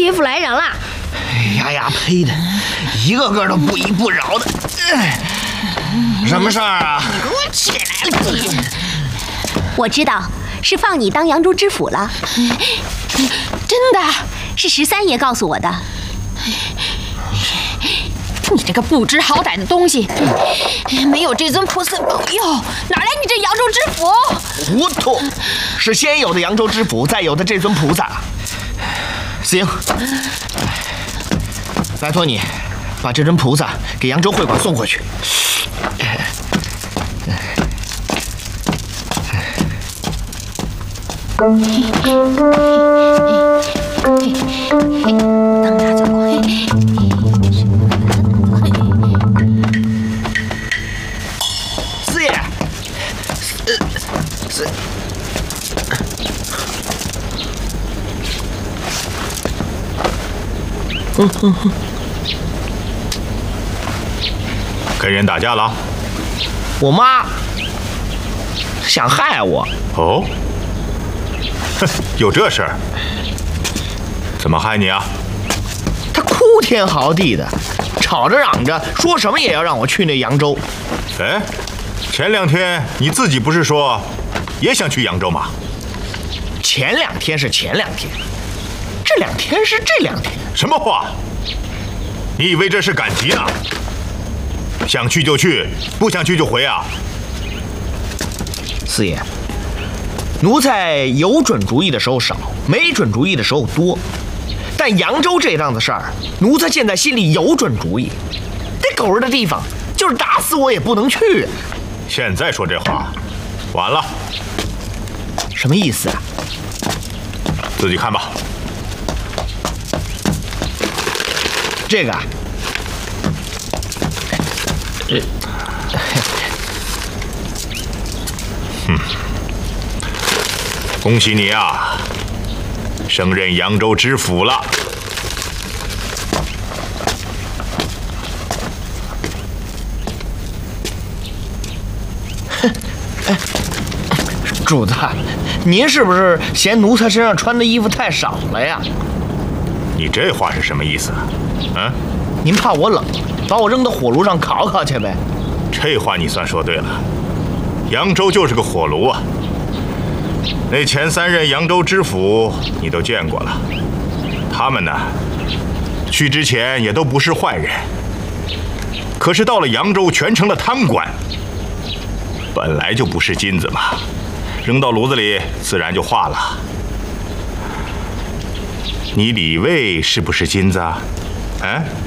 欺负来人了。 哎呀呸的，一个个都不依不饶的。什么事儿啊？ 你给我起来了！ 我知道，是放你当扬州知府了。 真的？ 是13爷告诉我的。 你这个不知好歹的东西，没有这尊菩萨保佑，哪来你这扬州知府？ 糊涂，是先有的扬州知府，再有的这尊菩萨。行，拜托你把这尊菩萨给扬州会馆送回去。 等拿走。 四爷， 跟人打架了？ 我妈想害我。 哦，哼，有这事儿？怎么害你啊？ 她哭天嚎地的，吵着嚷着，说什么也要让我去那扬州。 哎，前2天你自己不是说也想去扬州吗？ 前2天是前2天，这2天是这2天。 什么话？你以为这是赶集呢？想去就去，不想去就回啊！ 四爷，奴才有准主意的时候少，没准主意的时候多。但扬州这档子事儿，奴才现在心里有准主意。那狗日的地方，就是打死我也不能去。 现在说这话，晚了。 什么意思啊？ 自己看吧。 这个啊， 恭喜你啊，升任扬州知府了。 主子，您是不是嫌奴才身上穿的衣服太少了呀？ 你这话是什么意思？嗯？ 您怕我冷，把我扔到火炉上烤烤去呗？ 这话你算说对了。扬州就是个火炉啊。那前3任扬州知府你都见过了，他们呢，去之前也都不是坏人，可是到了扬州全成了贪官。本来就不是金子嘛，扔到炉子里自然就化了。你李卫是不是金子啊？嗯？